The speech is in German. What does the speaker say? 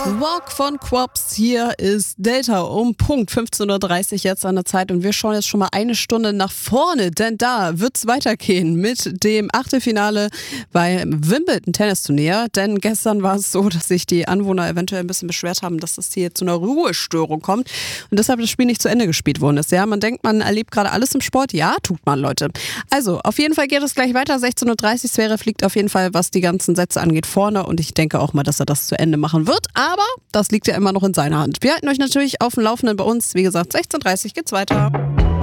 Walk von Quops, hier ist Delta um Punkt 15.30 Uhr jetzt an der Zeit und wir schauen jetzt schon mal eine Stunde nach vorne, denn da wird's weitergehen mit dem Achtelfinale beim Wimbledon Tennisturnier, denn gestern war es so, dass sich die Anwohner eventuell ein bisschen beschwert haben, dass es hier zu einer Ruhestörung kommt und deshalb das Spiel nicht zu Ende gespielt worden ist. Ja, man denkt, man erlebt gerade alles im Sport, ja, tut man, Leute. Also, auf jeden Fall geht es gleich weiter, 16.30 Uhr, Zverev fliegt auf jeden Fall, was die ganzen Sätze angeht, vorne und ich denke auch mal, dass er das zu Ende machen wird, aber das liegt ja immer noch in seiner Hand. Wir halten euch natürlich auf dem Laufenden bei uns. Wie gesagt, 16.30 Uhr geht's weiter.